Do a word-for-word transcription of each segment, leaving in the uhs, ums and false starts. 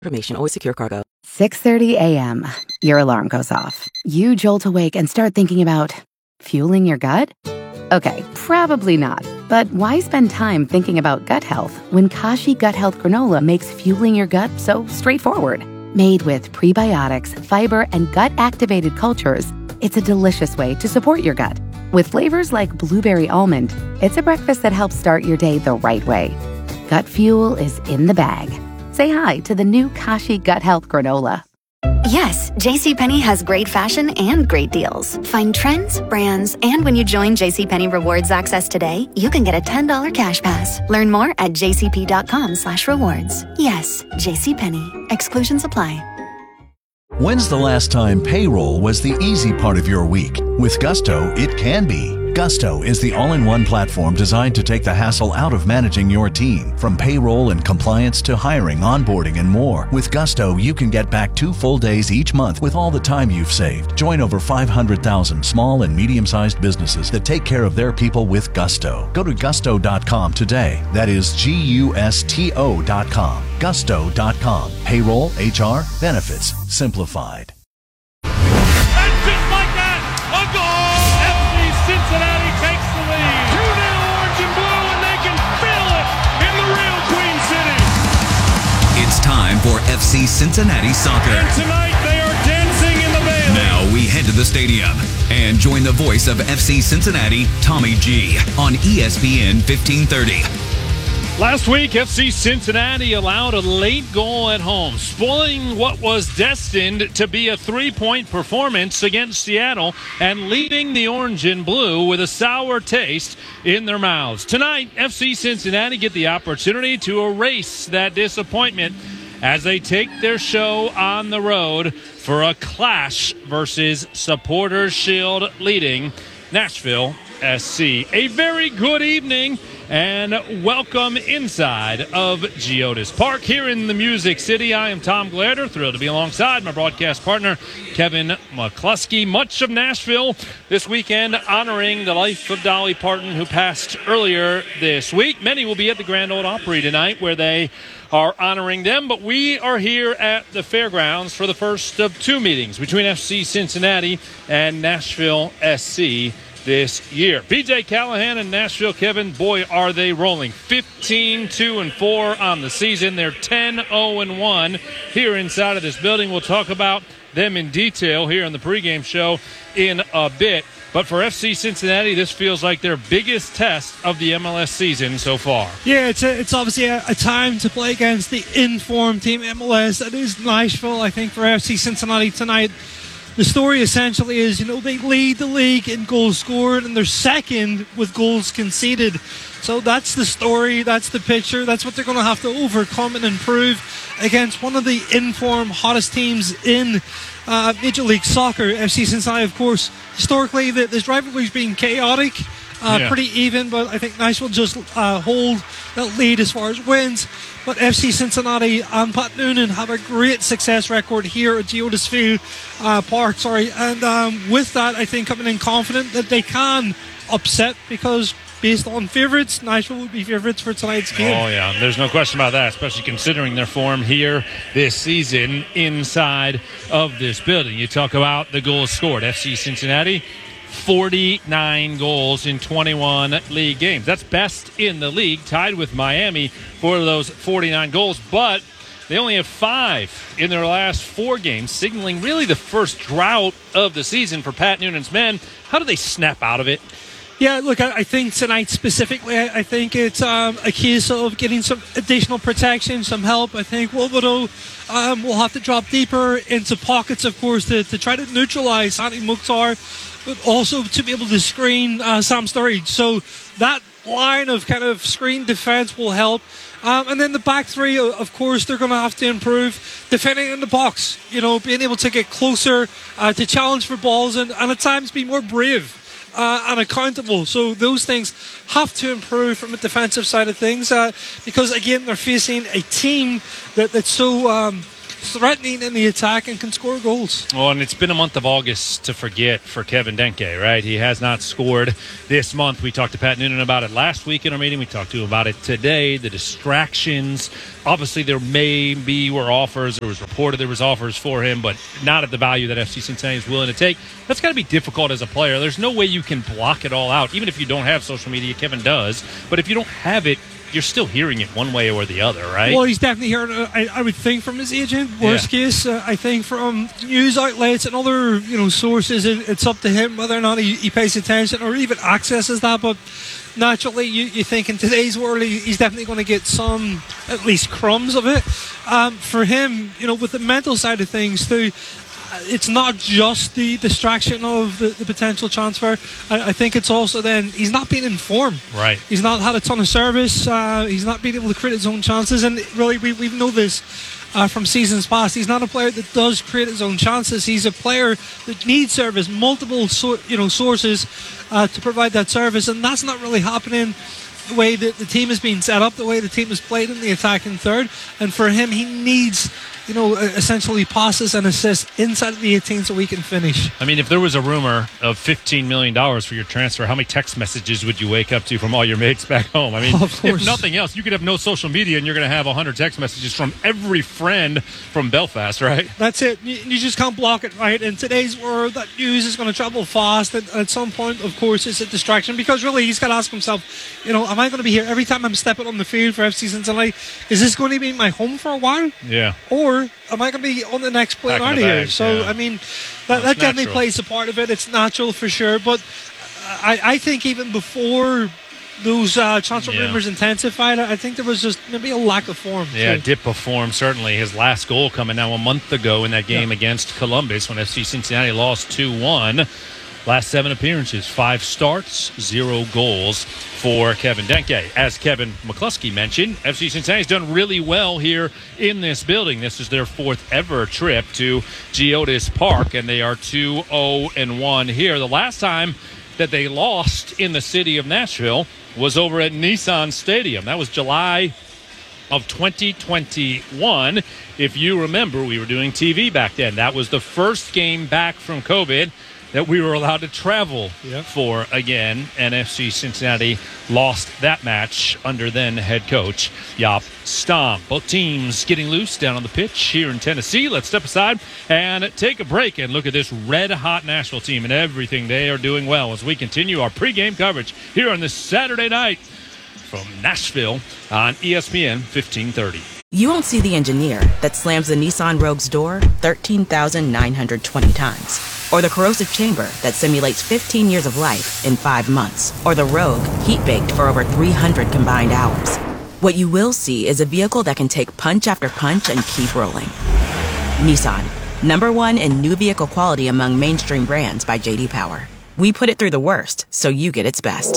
Information always secure cargo. six thirty a.m. Your alarm goes off. You jolt awake and start thinking about fueling your gut? Okay, probably not. But why spend time thinking about gut health when Kashi Gut Health Granola makes fueling your gut so straightforward? Made with prebiotics, fiber, and gut-activated cultures, it's a delicious way to support your gut. With flavors like blueberry almond, it's a breakfast that helps start your day the right way. Gut fuel is in the bag. Say hi to the new Kashi Gut Health Granola. Yes, JCPenney has great fashion and great deals. Find trends, brands, and when you join JCPenney Rewards Access today, you can get a ten dollars cash pass. Learn more at jcp.com slash rewards. Yes, JCPenney. Exclusions apply. When's the last time payroll was the easy part of your week? With Gusto, it can be. Gusto is the all-in-one platform designed to take the hassle out of managing your team. From payroll and compliance to hiring, onboarding, and more. With Gusto, you can get back two full days each month with all the time you've saved. Join over five hundred thousand small and medium-sized businesses that take care of their people with Gusto. Go to gusto dot com today. That is G U S T O dot com. gusto dot com. Payroll, H R, benefits, simplified. And just like that, a goal! F C Cincinnati takes the lead. two nil orange and blue, and they can feel it in the real Queen City. It's time for F C Cincinnati soccer. And tonight they are dancing in the Bailey. Now we head to the stadium and join the voice of F C Cincinnati, Tommy G, on E S P N fifteen thirty. Last week, F C Cincinnati allowed a late goal at home, spoiling what was destined to be a three-point performance against Seattle and leaving the orange and blue with a sour taste in their mouths. Tonight, F C Cincinnati get the opportunity to erase that disappointment as they take their show on the road for a clash versus Supporters Shield leading Nashville S C. A very good evening and welcome inside of Geodis Park here in the Music City. I am Tom Glader, thrilled to be alongside my broadcast partner, Kevin McCluskey. Much of Nashville this weekend honoring the life of Dolly Parton, who passed earlier this week. Many will be at the Grand Ole Opry tonight, where they are honoring them, but we are here at the fairgrounds for the first of two meetings between F C Cincinnati and Nashville S C this year. P J Callahan and Nashville, Kevin, boy, are they rolling. fifteen two and four on the season. They're ten oh and one here inside of this building. We'll talk about them in detail here on the pregame show in a bit. But for F C Cincinnati, this feels like their biggest test of the M L S season so far. Yeah, it's a, it's obviously a, a time to play against the informed team M L S. That is Nashville, I think, for F C Cincinnati tonight. The story essentially is, you know, they lead the league in goals scored, and they're second with goals conceded. So that's the story, that's the picture, that's what they're going to have to overcome and improve against one of the informed, hottest teams in uh, Major League Soccer. F C Cincinnati, of course, historically, the, this rivalry's been chaotic, uh, yeah. pretty even, but I think Nashville just uh, hold that lead as far as wins. But F C Cincinnati and Pat Noonan have a great success record here at Geodis Field uh, Park. Sorry, and um, with that, I think coming in confident that they can upset, because based on favourites, Nashville would be favourites for tonight's game. Oh yeah, there's no question about that, especially considering their form here this season inside of this building. You talk about the goals scored. F C Cincinnati, forty-nine goals in twenty-one league games. That's best in the league, tied with Miami for those forty-nine goals, but they only have five in their last four games, signaling really the first drought of the season for Pat Noonan's men. How do they snap out of it? Yeah, look, I think tonight specifically, I think it's um, a case of getting some additional protection, some help. I think Wobodo um, will have to drop deeper into pockets, of course, to, to try to neutralize Hani Mukhtar, but also to be able to screen uh, Sam Sturridge. So that line of kind of screen defense will help. Um, and then the back three, of course, they're going to have to improve defending in the box, you know, being able to get closer, uh, to challenge for balls, and, and at times be more brave. Uh, and accountable. So those things have to improve from a defensive side of things, uh, because again they're facing a team that, that's so um, threatening in the attack and can score goals. Well, and it's been a month of August to forget for Kevin Denke, right? He has not scored this month. We talked to Pat Noonan about it last week in our meeting. We talked to him about it today. The distractions. Obviously, there maybe were offers. There was reported there was offers for him, but not at the value that F C Cincinnati is willing to take. That's got to be difficult as a player. There's no way you can block it all out. Even if you don't have social media, Kevin does. But if you don't have it, you're still hearing it one way or the other, right? Well, he's definitely hearing it, I, I would think, from his agent. Worst yeah. case, uh, I think from news outlets and other you know sources, it, it's up to him whether or not he, he pays attention or even accesses that. But naturally, you, you think in today's world, he, he's definitely going to get some, at least crumbs of it. Um, for him, you know, with the mental side of things too, it's not just the distraction of the, the potential transfer. I, I think it's also then he's not being informed. Right. He's not had a ton of service. Uh, he's not been able to create his own chances. And really, we we know this uh, from seasons past. He's not a player that does create his own chances. He's a player that needs service, multiple so, you know sources uh, to provide that service, and that's not really happening. The way that the team is being set up, the way the team is played in the attacking third, and for him, he needs, you know, essentially passes and assists inside of the eighteen so we can finish. I mean, if there was a rumor of fifteen million dollars for your transfer, how many text messages would you wake up to from all your mates back home? I mean, oh, if nothing else, you could have no social media and you're going to have one hundred text messages from every friend from Belfast, right? That's it. You, you just can't block it, right? In today's world, that news is going to travel fast. And at some point, of course, it's a distraction because really he's got to ask himself, you know, am I going to be here every time I'm stepping on the field for F C Cincinnati? Is this going to be my home for a while? Yeah. Or am I going to be on the next plane Back out of bag, here? So, yeah. I mean, that, no, that definitely natural. plays a part of it. It's natural for sure. But I, I think even before those uh, transfer yeah. rumors intensified, I think there was just maybe a lack of form. Yeah, too. dip of form, certainly. His last goal coming now a month ago in that game yeah. against Columbus when F C Cincinnati lost two one. Last seven appearances, five starts, zero goals for Kevin Denke. As Kevin McCluskey mentioned, F C Cincinnati's done really well here in this building. This is their fourth ever trip to Geodis Park, and they are two oh one here. The last time that they lost in the city of Nashville was over at Nissan Stadium. That was July of twenty twenty-one. If you remember, we were doing T V back then. That was the first game back from COVID that we were allowed to travel yep. for again, and F C Cincinnati lost that match under then head coach Jaap Stam. Both teams getting loose down on the pitch here in Tennessee. Let's step aside and take a break and look at this red-hot Nashville team and everything they are doing well as we continue our pregame coverage here on this Saturday night from Nashville on E S P N fifteen thirty. You won't see the engineer that slams the Nissan Rogue's door thirteen thousand nine hundred twenty times. Or the corrosive chamber that simulates fifteen years of life in five months. Or the Rogue heat-baked for over three hundred combined hours. What you will see is a vehicle that can take punch after punch and keep rolling. Nissan, number one in new vehicle quality among mainstream brands by J D Power. We put it through the worst, so you get its best.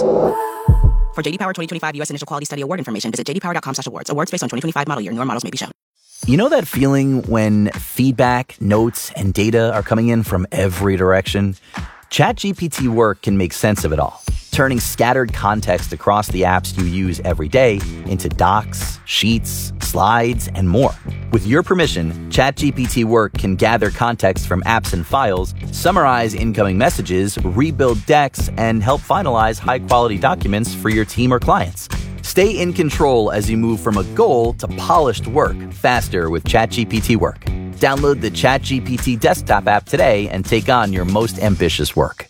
For J D Power twenty twenty-five U S Initial Quality Study Award information, visit j d power dot com slash awards. Awards based on twenty twenty-five model year. Newer models may be shown. You know that feeling when feedback, notes, and data are coming in from every direction? ChatGPT Work can make sense of it all, turning scattered context across the apps you use every day into docs, sheets, slides, and more. With your permission, ChatGPT Work can gather context from apps and files, summarize incoming messages, rebuild decks, and help finalize high-quality documents for your team or clients. Stay in control as you move from a goal to polished work faster with ChatGPT Work. Download the ChatGPT desktop app today and take on your most ambitious work.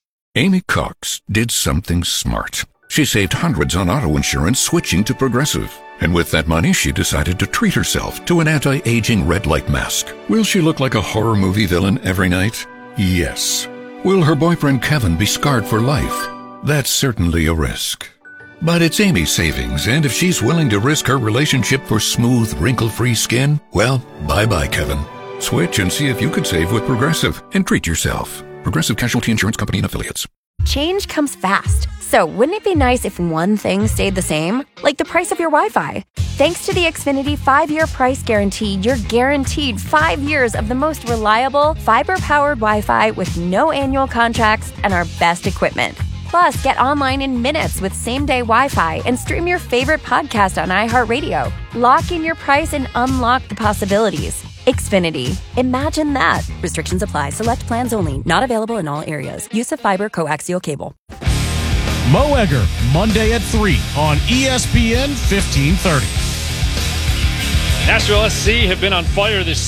Amy Cox did something smart. She saved hundreds on auto insurance switching to Progressive. And with that money, she decided to treat herself to an anti-aging red light mask. Will she look like a horror movie villain every night? Yes. Will her boyfriend Kevin be scarred for life? That's certainly a risk. But it's Amy's savings, and if she's willing to risk her relationship for smooth, wrinkle-free skin, well, bye-bye, Kevin. Switch and see if you could save with Progressive and treat yourself. Progressive Casualty Insurance Company and Affiliates. Change comes fast. So wouldn't it be nice if one thing stayed the same? Like the price of your Wi-Fi. Thanks to the Xfinity five-year price guarantee, you're guaranteed five years of the most reliable, fiber-powered Wi-Fi with no annual contracts and our best equipment. Plus, get online in minutes with same-day Wi-Fi and stream your favorite podcast on iHeartRadio. Lock in your price and unlock the possibilities. Xfinity. Imagine that. Restrictions apply. Select plans only. Not available in all areas. Use of fiber coaxial cable. Mo Egger, Monday at three on E S P N fifteen thirty. Nashville S C have been on fire this